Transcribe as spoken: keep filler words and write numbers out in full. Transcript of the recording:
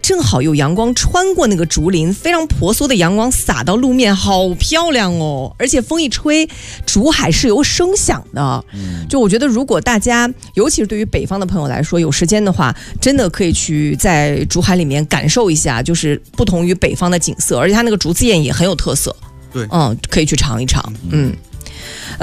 正好有阳光穿过那个竹林，非常婆娑的阳光洒到路面，好漂亮哦！而且风一吹，竹海是有声响的。就我觉得，如果大家，尤其是对于北方的朋友来说，有时间的话，真的可以去在竹海里面感受一下，就是不同于北方的景色，而且它那个竹子宴也很有特色。 对， 嗯，可以去尝一尝。嗯。嗯